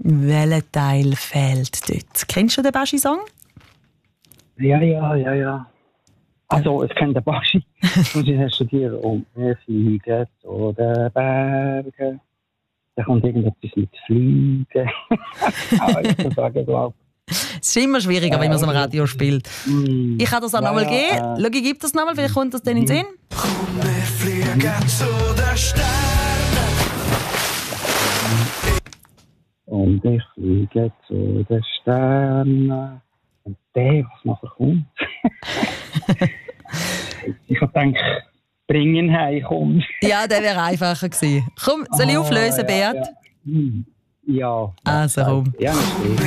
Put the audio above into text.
Welcher Teil fehlt dort? Kennst du den Baschi-Song? Ja. Also, es kennt der Baschi. Und sie hast studiert und wir fliegen zu den Bergen. Da kommt irgendetwas mit Fliegen. Ich kann sagen, glaube ich. Es ist immer schwieriger, wenn man es am Radio spielt. Ich kann das auch nochmal geben. Schau, ich gebe das nochmal, vielleicht kommt das dann in den Sinn. Komm, wir fliegen zu den Sternen. Und ich fliege zu den Sternen. Und der, was nachher kommt. Ich habe gedacht, bringen heimkommt. Ja, der wäre einfacher gewesen. Komm, soll ich auflösen, Beat? Ja. Also komm. Ja, natürlich.